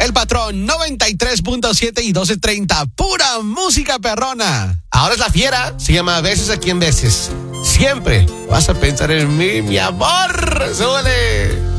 El Patrón 93.7 y 12:30. Pura música perrona. Ahora es la fiera. Se llama Veces a quien veces. Siempre vas a pensar en mí, mi amor. ¡Súbele!